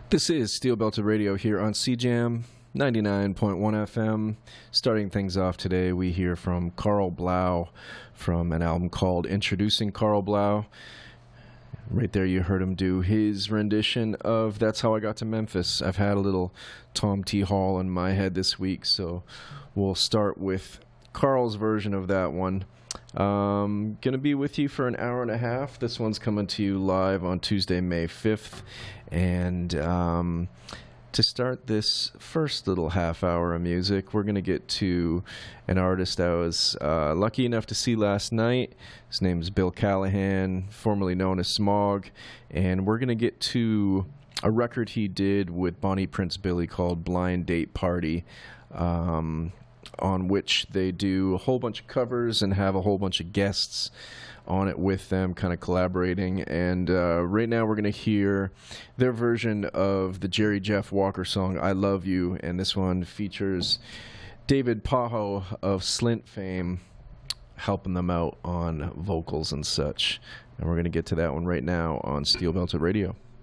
This is Steel Belted Radio here on CJAM 99.1 FM. Starting things off today, we hear from Carl Blau from an album called Introducing Carl Blau. Right there you heard him do his rendition of That's How I Got to Memphis. I've had a little Tom T. Hall in my head this week, so we'll start with Carl's version of that one. Gonna be with you for an hour and a half. This one's coming to you live on Tuesday, May 5th. And to start this first little half hour of music, we're going to get to an artist I was lucky enough to see last night. His name is Bill Callahan, formerly known as Smog. And we're going to get to a record he did with Bonnie Prince Billy called Blind Date Party, on which they do a whole bunch of covers and have a whole bunch of guests on it with them, kind of collaborating. And right now we're going to hear their version of the Jerry Jeff Walker song I Love You, and this one features David Pajo of Slint fame helping them out on vocals and such. And we're going to get to that one right now on Steel Belted Radio.